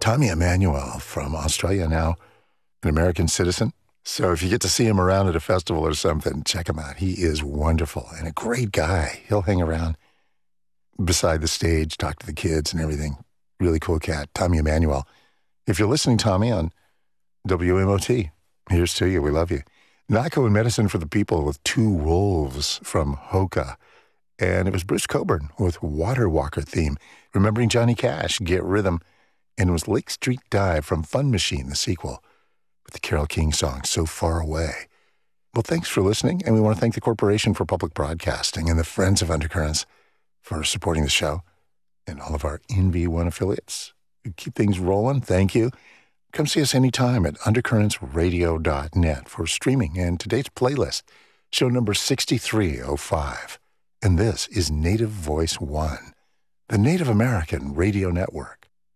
Tommy Emmanuel from Australia, now an American citizen. So if you get to see him around at a festival or something, check him out. He is wonderful and a great guy. He'll hang around beside the stage, talk to the kids and everything. Really cool cat, Tommy Emmanuel. If you're listening, Tommy, on WMOT, here's to you. We love you. Naco and Medicine for the People with Two Wolves from Hoka. And it was Bruce Coburn with Water Walker theme, remembering Johnny Cash, Get Rhythm. And it was Lake Street Dive from Fun Machine, the sequel, with the Carole King song, So Far Away. Well, thanks for listening, and we want to thank the Corporation for Public Broadcasting and the Friends of Undercurrents for supporting the show, and all of our NV1 affiliates who keep things rolling. Thank you. Come see us anytime at undercurrentsradio.net for streaming and today's playlist, show number 6305. And this is Native Voice One, the Native American Radio Network.